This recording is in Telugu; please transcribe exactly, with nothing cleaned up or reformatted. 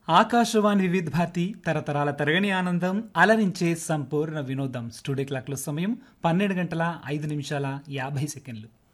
ఆకాశవాణి వివిధ భారతి తరతరాల తరగని ఆనందం అలరించే సంపూర్ణ వినోదం. స్టూడియో క్లాక్లో సమయం పన్నెండు గంటల ఐదు నిమిషాల యాభై సెకండ్లు.